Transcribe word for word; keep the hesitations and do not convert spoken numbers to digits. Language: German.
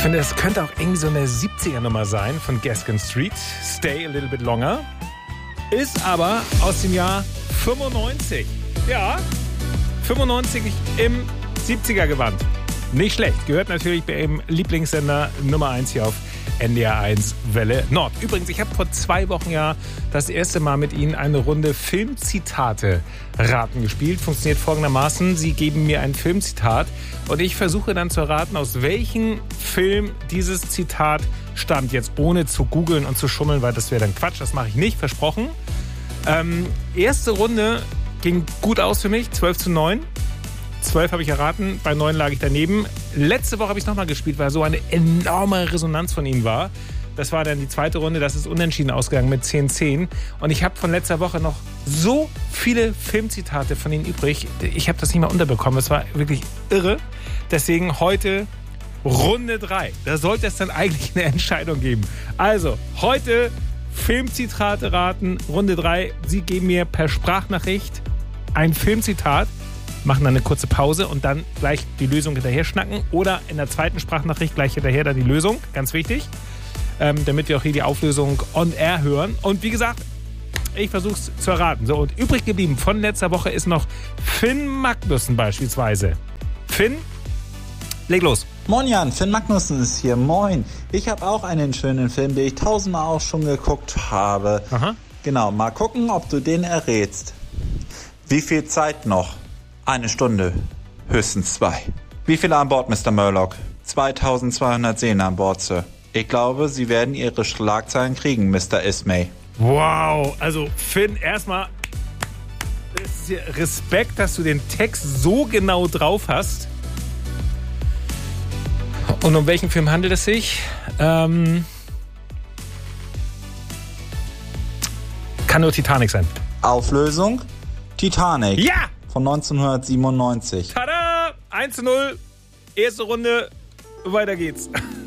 finde, es könnte auch irgendwie so eine siebziger-Nummer sein von Gaskin Street. Stay a Little Bit Longer. Ist aber aus dem Jahr fünfundneunzig. Ja, fünfundneunzig im siebziger-Gewand. Nicht schlecht. Gehört natürlich bei Ihrem Lieblingssender Nummer eins hier auf N D R eins Welle Nord. Übrigens, ich habe vor zwei Wochen ja das erste Mal mit Ihnen eine Runde Filmzitate raten gespielt. Funktioniert folgendermaßen. Sie geben mir ein Filmzitat und ich versuche dann zu erraten, aus welchem Film dieses Zitat stammt. Jetzt ohne zu googeln und zu schummeln, weil das wäre dann Quatsch. Das mache ich nicht, versprochen. Ähm, erste Runde ging gut aus für mich, zwölf zu neun. zwölf habe ich erraten, bei neun lag ich daneben. Letzte Woche habe ich es nochmal gespielt, weil so eine enorme Resonanz von Ihnen war. Das war dann die zweite Runde, das ist unentschieden ausgegangen mit zehn zehn. Und ich habe von letzter Woche noch so viele Filmzitate von Ihnen übrig. Ich habe das nicht mal unterbekommen, es war wirklich irre. Deswegen heute Runde drei. Da sollte es dann eigentlich eine Entscheidung geben. Also, heute Filmzitate raten, Runde drei. Sie geben mir per Sprachnachricht ein Filmzitat, machen dann eine kurze Pause und dann gleich die Lösung hinterher schnacken oder in der zweiten Sprachnachricht gleich hinterher dann die Lösung, ganz wichtig, ähm, damit wir auch hier die Auflösung on air hören. Und wie gesagt, ich versuche es zu erraten. So, und übrig geblieben von letzter Woche ist noch Finn Magnussen beispielsweise. Finn, leg los. Moin Jan, Finn Magnussen ist hier, moin. Ich habe auch einen schönen Film, den ich tausendmal auch schon geguckt habe. Aha. Genau, mal gucken, ob du den errätst. Wie viel Zeit noch? Eine Stunde, höchstens zwei. Wie viele an Bord, Mister Murlock? zweitausendzweihundert Seelen an Bord, Sir. Ich glaube, Sie werden Ihre Schlagzeilen kriegen, Mister Ismay. Wow, also Finn, erstmal Respekt, dass du den Text so genau drauf hast. Und um welchen Film handelt es sich? Ähm, kann nur Titanic sein. Auflösung? Titanic. Ja! Von neunzehnhundertsiebenundneunzig. Tada! eins zu null. Erste Runde. Weiter geht's.